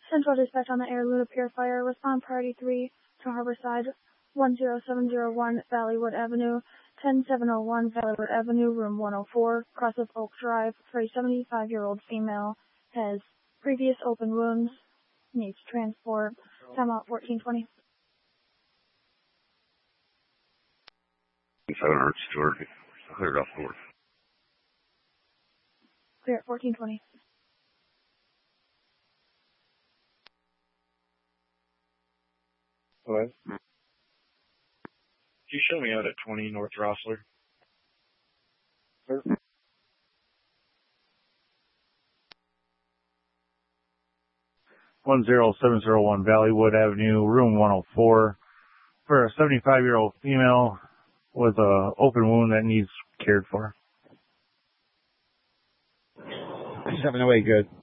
Central Dispatch on the air, Luna Pier Fire. Respond priority 3 to Harborside, 10701 Valleywood Avenue, 10701 Valleywood Avenue, room 104, cross of Oak Drive, for a 75-year-old female, has previous open wounds, needs transport. Time out 1420. 700 Stewart, cleared off north. Clear at 1420. Hello? Could you show me out at 20 North Rossler? Sir? (10701) Valleywood Avenue, room 104, for a 75-year-old female with a open wound that needs cared for. 708, good.